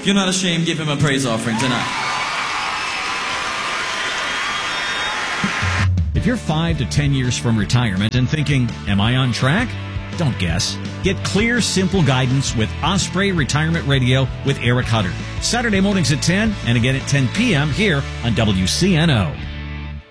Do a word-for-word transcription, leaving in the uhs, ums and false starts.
you're not ashamed, give him a praise offering tonight. If you're five to ten years from retirement and thinking, am I on track? Don't guess. Get clear, simple guidance with Osprey Retirement Radio with Eric Hutter. Saturday mornings at ten and again at ten p.m. here on W C N O.